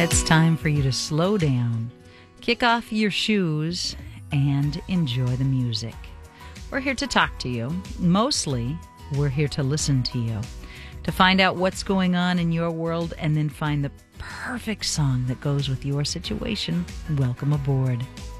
It's time for you to slow down, kick off your shoes, and enjoy the music. We're here to talk to you. Mostly, we're here to listen to you, to find out what's going on in your world, and then find the perfect song that goes with your situation. Welcome aboard.